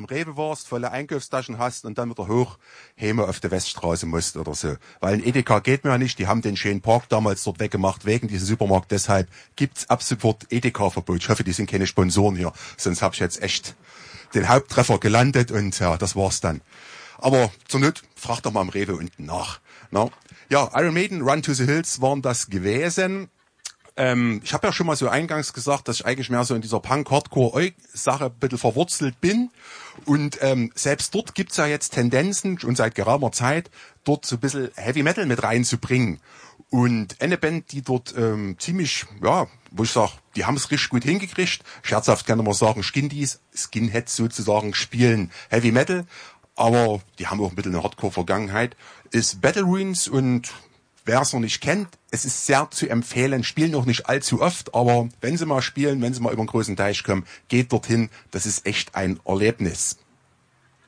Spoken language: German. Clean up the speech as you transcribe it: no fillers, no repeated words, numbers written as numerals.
im Rewe warst, volle Einkaufstaschen hast und dann wieder hoch Heme auf der Weststraße musst oder so. Weil ein Edeka geht mir ja nicht, die haben den schönen Park damals dort weggemacht wegen diesem Supermarkt, deshalb gibt's ab sofort Edeka-Verbot. Ich hoffe, die sind keine Sponsoren hier, sonst habe ich jetzt echt den Haupttreffer gelandet und ja, das war's dann. Aber zur Not, frag doch mal im Rewe unten nach. Na? Ja, Iron Maiden, Run to the Hills waren das gewesen. Ich habe ja schon mal so eingangs gesagt, dass ich eigentlich mehr so in dieser Punk-Hardcore-Sache ein bisschen verwurzelt bin. Und selbst dort gibt's ja jetzt Tendenzen, schon seit geraumer Zeit, dort so ein bisschen Heavy Metal mit reinzubringen. Und eine Band, die dort ziemlich, ja, wo ich sage, die haben es richtig gut hingekriegt. Scherzhaft kann man sagen, Skinheads sozusagen spielen Heavy Metal. Aber die haben auch ein bisschen eine Hardcore-Vergangenheit. Ist Battle Ruins und wer es noch nicht kennt, es ist sehr zu empfehlen, spielen noch nicht allzu oft, aber wenn sie mal spielen, wenn sie mal über den großen Teich kommen, geht dorthin, das ist echt ein Erlebnis.